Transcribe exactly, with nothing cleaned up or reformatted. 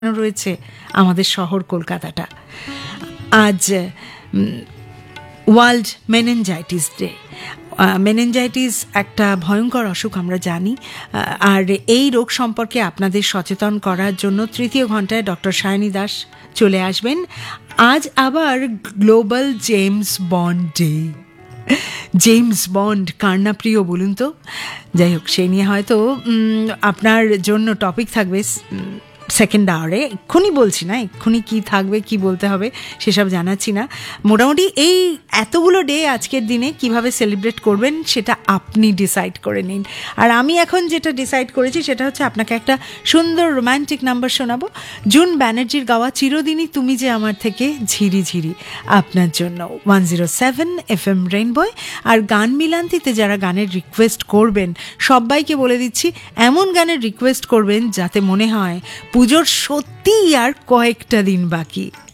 রয়েছে আমাদের শহর কলকাতাটা। আজ ওয়ার্ল্ড মেনেঞ্জাইটিস ডে। মেনেঞ্জাইটিস একটা ভয়ঙ্কর অসুখ আমরা জানি, আর এই রোগ সম্পর্কে আপনাদের সচেতন করার জন্য তৃতীয় ঘন্টায় ডক্টর সায়নী দাস চলে আসবেন। আজ আবার global James bond day. James bond কার না প্রিয় বলুন তো? যাই হোক, সেই নিয়ে হয়তো আপনার জন্য টপিক থাকবে সেকেন্ড আওয়ারে। এক্ষুনি বলছি না, এক্ষুনি কী থাকবে, কি বলতে হবে সেসব জানাচ্ছি না। মোটামুটি এই এতগুলো ডে আজকের দিনে কিভাবে সেলিব্রেট করবেন সেটা আপনি ডিসাইড করে নিন। আর আমি এখন যেটা ডিসাইড করেছি সেটা হচ্ছে আপনাকে একটা সুন্দর রোম্যান্টিক নাম্বার শোনাবো, জুন ব্যানার্জির গাওয়া চিরদিনই তুমি যে আমার থেকে ঝিরি ঝিরি, আপনার জন্য one zero seven F M রেইনবয়। আর গান মিলান্তিতে যারা গানের রিকোয়েস্ট করবেন সবাইকে বলে দিচ্ছি, এমন গানের রিকোয়েস্ট করবেন যাতে মনে হয় পুজোর সত্যিই আর কয়েকটা দিন বাকি।